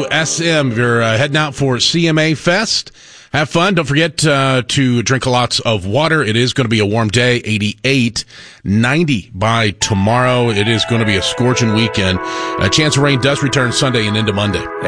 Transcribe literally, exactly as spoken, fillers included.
to S M. If you're uh, heading out for C M A Fest, have fun. Don't forget uh, to drink lots of water. It is going to be a warm day, eighty-eight, ninety by tomorrow. It is going to be a scorching weekend. A chance of rain does return Sunday and into Monday.